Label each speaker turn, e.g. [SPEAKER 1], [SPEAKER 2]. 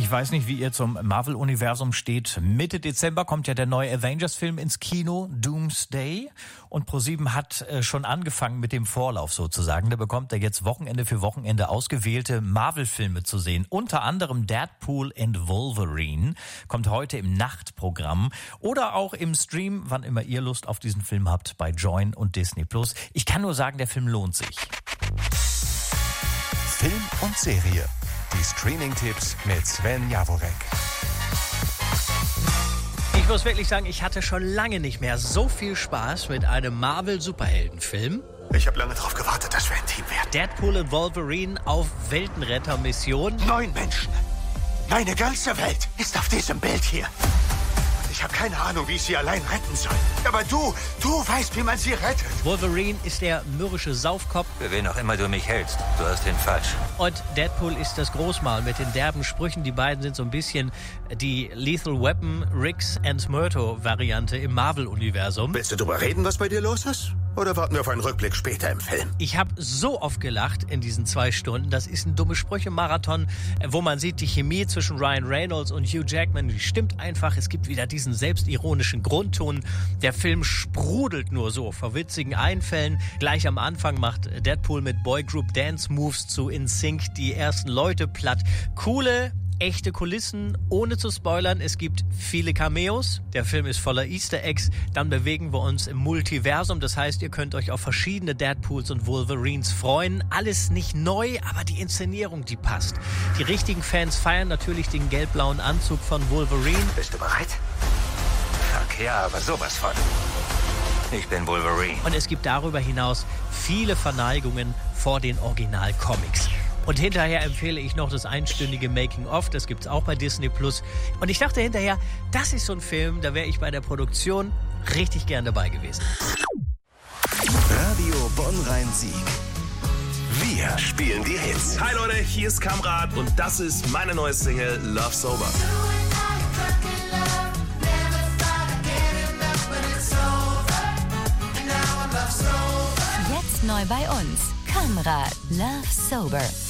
[SPEAKER 1] Ich weiß nicht, wie ihr zum Marvel-Universum steht. Mitte Dezember kommt ja der neue Avengers-Film ins Kino, Doomsday. Und ProSieben hat schon angefangen mit dem Vorlauf sozusagen. Da bekommt er jetzt Wochenende für Wochenende ausgewählte Marvel-Filme zu sehen. Unter anderem Deadpool and Wolverine kommt heute im Nachtprogramm. Oder auch im Stream, wann immer ihr Lust auf diesen Film habt, bei Join und Disney+. Ich kann nur sagen, der Film lohnt sich.
[SPEAKER 2] Film und Serie. Die Streaming-Tipps mit Sven Jaworek.
[SPEAKER 3] Ich muss wirklich sagen, ich hatte schon lange nicht mehr so viel Spaß mit einem Marvel-Superheldenfilm.
[SPEAKER 4] Ich habe lange darauf gewartet, dass wir ein Team werden.
[SPEAKER 3] Deadpool und Wolverine auf Weltenrettermission.
[SPEAKER 4] 9 Menschen. Meine ganze Welt ist auf diesem Bild hier. Ich habe keine Ahnung, wie ich sie allein retten soll. Aber du weißt, wie man sie rettet.
[SPEAKER 3] Wolverine ist der mürrische Saufkopf.
[SPEAKER 5] Für wen auch immer du mich hältst, du hast den falsch.
[SPEAKER 3] Und Deadpool ist das Großmaul mit den derben Sprüchen. Die beiden sind so ein bisschen die Lethal Weapon, Riggs and Murtaugh-Variante im Marvel-Universum.
[SPEAKER 4] Willst du drüber reden, was bei dir los ist? Oder warten wir auf einen Rückblick später im Film?
[SPEAKER 3] Ich habe so oft gelacht in diesen 2 Stunden. Das ist ein dumme Sprüche-Marathon, wo man sieht, die Chemie zwischen Ryan Reynolds und Hugh Jackman, die stimmt einfach. Es gibt wieder diesen selbstironischen Grundton. Der Film sprudelt nur so vor witzigen Einfällen. Gleich am Anfang macht Deadpool mit Boygroup Dance Moves zu InSync die ersten Leute platt. Coole, echte Kulissen, ohne zu spoilern. Es gibt viele Cameos. Der Film ist voller Easter Eggs. Dann bewegen wir uns im Multiversum. Das heißt, ihr könnt euch auf verschiedene Deadpools und Wolverines freuen. Alles nicht neu, aber die Inszenierung, die passt. Die richtigen Fans feiern natürlich den gelb-blauen Anzug von Wolverine.
[SPEAKER 4] Bist du bereit?
[SPEAKER 5] Fuck ja, aber sowas von. Ich bin Wolverine.
[SPEAKER 3] Und es gibt darüber hinaus viele Verneigungen vor den Original-Comics. Und hinterher empfehle ich noch das einstündige Making-of, das gibt's auch bei Disney+. Und ich dachte hinterher, das ist so ein Film, da wäre ich bei der Produktion richtig gern dabei gewesen.
[SPEAKER 2] Radio Bonn-Rhein-Sieg. Wir spielen die Hits.
[SPEAKER 6] Hi Leute, hier ist Kamrat und das ist meine neue Single Love Sober.
[SPEAKER 7] Jetzt neu bei uns. Kamrat, Love Sober.